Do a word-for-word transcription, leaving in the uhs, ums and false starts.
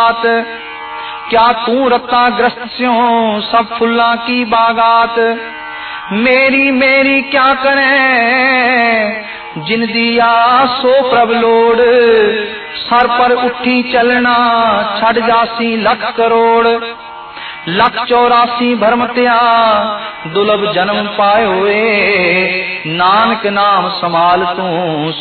बात। क्या तू रता ग्रस्त स्यों सब फुल्ला की बागात। मेरी मेरी क्या करें जिन दिया सो प्रभ लोड़। सर पर उठी चलना छड़ जासी लख करोड़। लख चौरासी भरम त्या दुलभ जन्म पाए हुए। नानक नाम संभाल तू